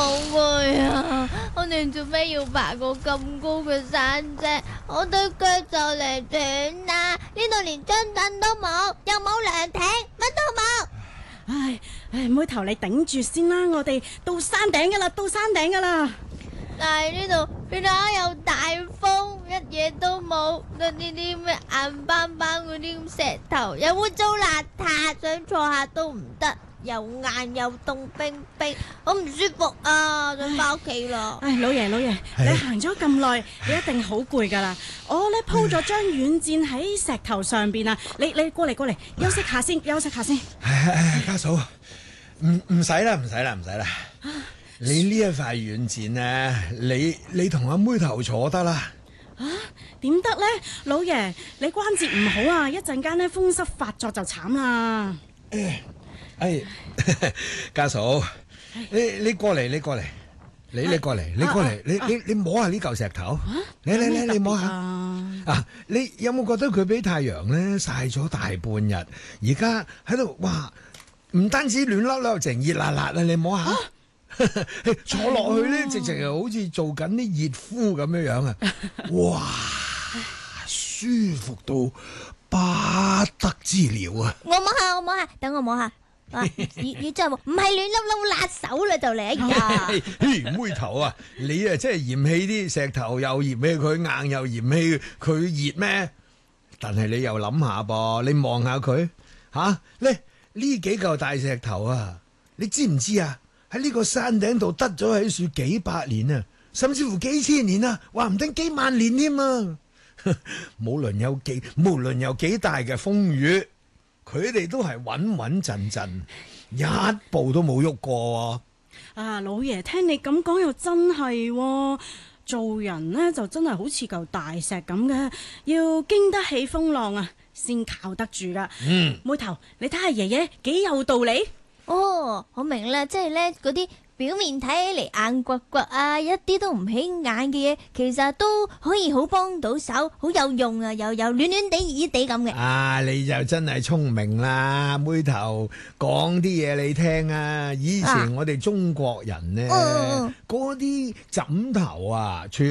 攰啊！我哋做咩要爬過咁高嘅山啫？我對腳就嚟斷啦！呢度連張凳都冇，又冇涼亭，乜都冇。 妹頭你頂住先啦，我哋到山頂噶啦，到山頂噶啦。 但係呢度你睇下有大風，一嘢都冇，得呢啲咩硬邦邦嗰啲石頭，又污糟邋遢，想坐下都唔得，又硬又凍冰冰，好唔舒服啊！想翻屋企咯。 老爺，你行咗咁耐，你一定好攰噶啦。我咧鋪咗張軟墊喺石頭上邊啊，你過嚟，休息下先。 家嫂，唔使啦。你呢一塊軟墊啊，你同阿妹頭坐得啦。 點得呢？老爺，你關節唔好啊，一陣間咧風濕發作就慘啦。 家嫂，你過嚟，你摸下呢嚿石頭，你摸下。你有冇覺得佢俾太陽咧曬咗大半日，而家喺度哇，唔單止暖粒粒，淨熱辣辣啊！你摸下。坐落去咧，直情係好似做緊啲熱敷咁樣啊！哇，舒服到不得之了啊！ 我摸下，等我摸下。雨真係唔係暖粒粒辣手啦，就嚟呀！ 妹頭啊，你啊真係嫌棄啲石頭，又嫌棄佢硬，又嫌棄佢熱咩？但係你又諗下噃，你望下佢吓，呢幾嚿大石頭啊，你知唔知啊？喺呢個山頂度得咗喺樹幾百年啊，甚至乎幾千年啊，話唔定幾萬年添啊！無論有幾大嘅風雨，佢哋都係穩穩陣陣，一步都冇喐過。 老爺，聽你咁講又真係喎，做人呢就真係好似嚿大石咁嘅，要經得起風浪啊，先靠得住噶。妹頭，你睇下爺爺幾有道理。 哦，我明啦，即係咧嗰啲表面睇起嚟硬骨骨啊，一啲都唔起眼嘅嘢，其實都可以好幫到手，好有用啊，又暖暖地、熱熱地咁嘅。 你就真係聰明啦，妹頭，講啲嘢你聽啊！以前我哋中國人呢，嗰啲枕頭啊，